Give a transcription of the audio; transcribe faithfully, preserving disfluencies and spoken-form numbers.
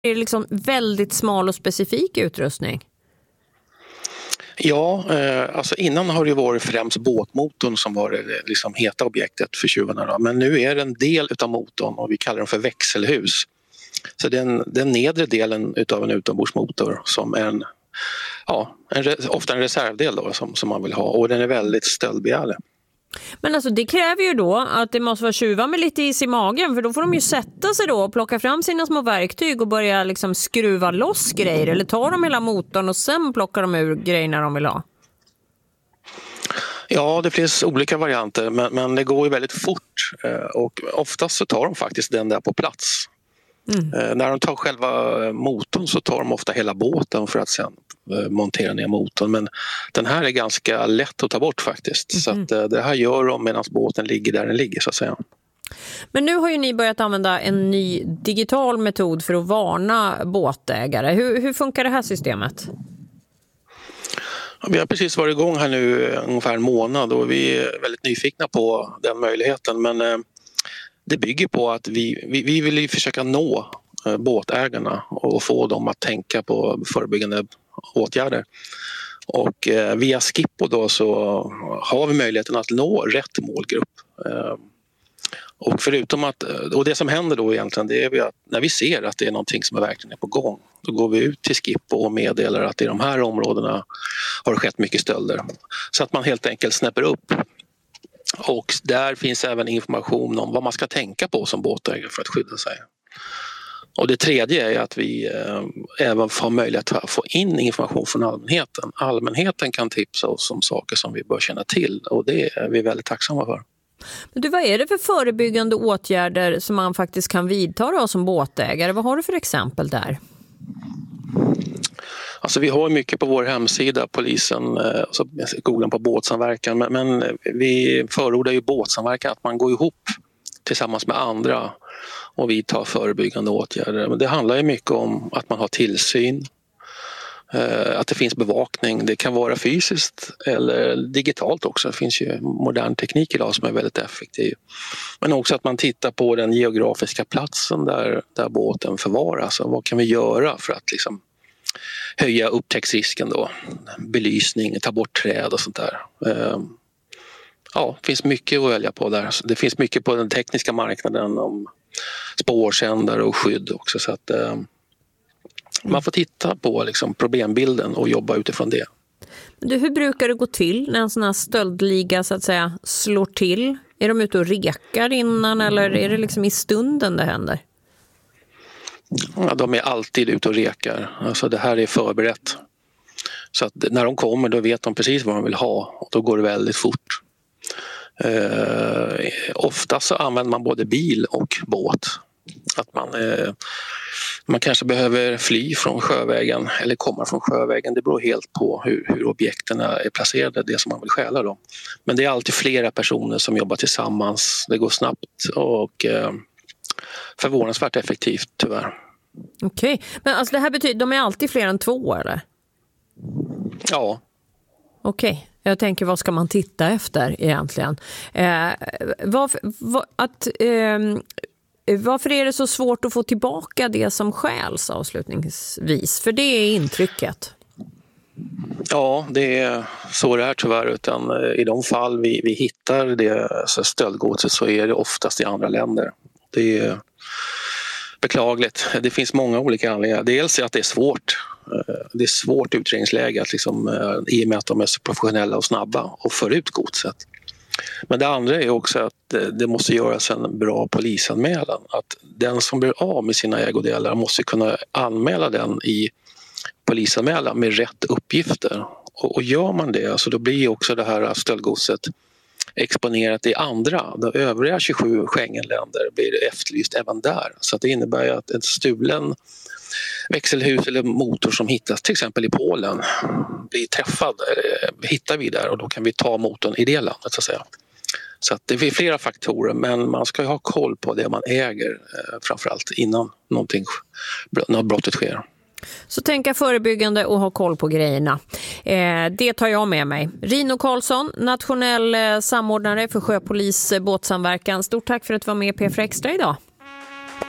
Är det liksom väldigt smal och specifik utrustning? Ja, eh, alltså innan har det varit främst båtmotorn som var det liksom heta objektet för tjuvarna. Då. Men nu är det en del av motorn och vi kallar den för växelhus. Så den, den nedre delen av en utombordsmotor som är en, ja, en, ofta en reservdel då, som, som man vill ha, och den är väldigt stöldbegärlig. Men alltså det kräver ju då att det måste vara tjuvar med lite is i magen, för då får de ju sätta sig då och plocka fram sina små verktyg och börja liksom skruva loss grejer, eller tar de hela motorn och sen plockar de ur grejerna de vill ha? Ja, det finns olika varianter, men, men det går ju väldigt fort och oftast så tar de faktiskt den där på plats. Mm. När de tar själva motorn så tar de ofta hela båten för att sen montera ner motorn, men den här är ganska lätt att ta bort faktiskt. Mm. Så att det här gör de medan båten ligger där den ligger så att säga. Men nu har ju ni börjat använda en ny digital metod för att varna båtägare. Hur, hur funkar det här systemet? Vi har precis varit igång här nu ungefär en månad och vi är väldigt nyfikna på den möjligheten, men det bygger på att vi, vi, vi vill försöka nå båtägarna och få dem att tänka på förebyggande åtgärder. Och eh, via Skippo då så har vi möjligheten att nå rätt målgrupp. Eh, och förutom att, och det som händer då egentligen, det är att när vi ser att det är någonting som är verkligen är på gång, då går vi ut till Skippo och meddelar att i de här områdena har det skett mycket stölder. Så att man helt enkelt snäpper upp. Och där finns även information om vad man ska tänka på som båtägare för att skydda sig. Och det tredje är att vi eh, även får möjlighet att få in information från allmänheten. Allmänheten kan tipsa oss om saker som vi bör känna till och det är vi väldigt tacksamma för. Men du, vad är det för förebyggande åtgärder som man faktiskt kan vidta då som båtägare? Vad har du för exempel där? Alltså vi har mycket på vår hemsida, polisen, alltså googlar på båtsamverkan, men, men vi förordar ju båtsamverkan, att man går ihop tillsammans med andra och vi tar förebyggande åtgärder. Men det handlar ju mycket om att man har tillsyn, att det finns bevakning. Det kan vara fysiskt eller digitalt också. Det finns ju modern teknik idag som är väldigt effektiv. Men också att man tittar på den geografiska platsen där, där båten förvaras. Och vad kan vi göra för att liksom höja upptäcktsrisken då? Belysning, ta bort träd och sånt där. Ja, det finns mycket att välja på där. Det finns mycket på den tekniska marknaden om spårsändare och skydd också. Så att man får titta på liksom problembilden och jobba utifrån det. Du, hur brukar det gå till när en sån här stöldliga så att säga slår till? Är de ute och rekar innan eller är det liksom i stunden det händer? Ja, de är alltid ute och rekar. Alltså det här är förberett. Så att när de kommer då vet de precis vad de vill ha och då går det väldigt fort. Eh, ofta så använder man både bil och båt. Att man, eh, man kanske behöver fly från sjövägen eller komma från sjövägen. Det beror helt på hur, hur objekten är placerade, det som man vill stjäla då. Men det är alltid flera personer som jobbar tillsammans. Det går snabbt och eh, förvånansvärt effektivt tyvärr. Okej, okay. Men alltså det här betyder, de är alltid fler än två eller? Ja. Okej. Okay. Jag tänker, vad ska man titta efter egentligen? Eh, vad, vad, att, eh, varför är det så svårt att få tillbaka det som stjäls avslutningsvis? För det är intrycket. Ja, det är så det är tyvärr. Utan i de fall vi, vi hittar det stöldgodset så är det oftast i andra länder. Det är beklagligt. Det finns många olika anledningar. Dels är att det är svårt. Det är svårt utredningsläge att liksom, i och med att de är så professionella och snabba och för ut godset. Men det andra är också att det måste göras en bra polisanmälan. Att den som blir av med sina ägodelar måste kunna anmäla den i polisanmälan med rätt uppgifter. Och, och gör man det så då blir också det här stöldgodset exponerat i andra. De övriga tjugosju Schengenländer blir efterlyst även där. Så att det innebär att en stulen växelhus eller motor som hittas till exempel i Polen blir träffad, hittar vi där och då kan vi ta motorn i det landet så att säga. Så att det finns flera faktorer men man ska ju ha koll på det man äger framförallt innan någonting, när brottet sker. Så tänka förebyggande och ha koll på grejerna. Eh, det tar jag med mig. Rino Karlsson, nationell samordnare för sjöpolis båtsamverkan. Stort tack för att du var med i P F Extra idag.